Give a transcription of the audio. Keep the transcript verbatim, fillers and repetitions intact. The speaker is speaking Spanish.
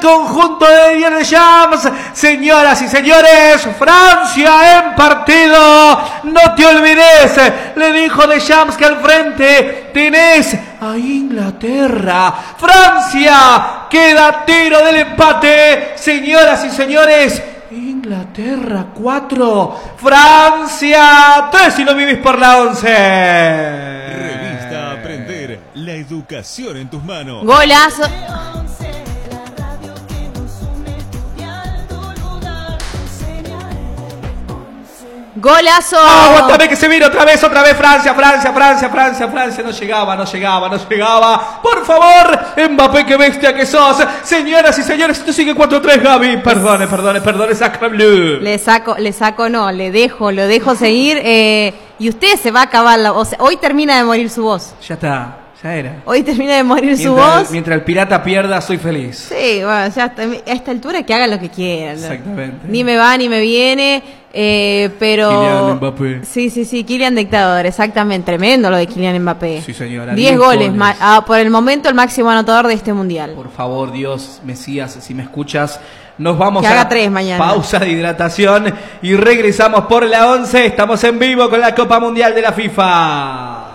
conjunto de Didier Deschamps. Señoras y señores, Francia en partido. No te olvides, le dijo Deschamps que al frente tenés a Inglaterra. Francia queda tiro del empate. Señoras y señores, Inglaterra cuatro, Francia tres, y lo vivís por la once. Revista Aprender, la educación en tus manos. Golazo. Golazo. Aguántame que se viene otra vez, otra vez Francia, Francia, Francia, Francia, Francia. No llegaba, no llegaba, no llegaba. Por favor, Mbappé, qué bestia que sos. Señoras y señores, esto sigue cuatro tres, Gaby. Perdone, perdone, perdone, Sacra Blue. Le saco, le saco, no, le dejo, lo dejo seguir. Eh, y usted se va a acabar la, o sea, hoy termina de morir su voz. Ya está, ya era. Hoy termina de morir mientras, su voz. Mientras el pirata pierda, soy feliz. Sí, bueno, ya está, a esta altura que haga lo que quiera. Exactamente. Ni me va ni me viene. Eh, pero Kylian Mbappé. Sí, sí, sí, Kylian dictador, exactamente, tremendo lo de Kylian Mbappé. Sí, señora. diez goles, ma- ah, por el momento el máximo anotador de este mundial. Por favor, Dios, Mesías, si me escuchas, nos vamos que a haga tres mañana. Pausa de hidratación y regresamos por la once. Estamos en vivo con la Copa Mundial de la FIFA.